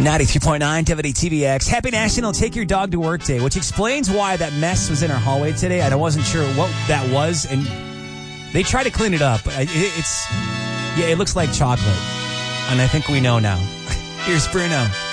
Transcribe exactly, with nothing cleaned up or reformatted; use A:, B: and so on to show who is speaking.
A: ninety-three point nine W T V X. Happy National Take Your Dog to Work Day, which explains why that mess was in our hallway today. I wasn't sure what that was, and they tried to clean it up. It, it's, yeah, it looks like chocolate, and I think we know now. Here's Bruno.